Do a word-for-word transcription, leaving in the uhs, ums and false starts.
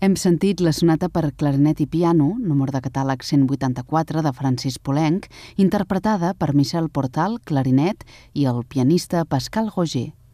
Hem sentit la sonata per clarinet i piano, número de catàleg cent vuitanta-quatre de Francis Poulenc, interpretada per Michel Portal, clarinet, i el pianista Pascal Roger.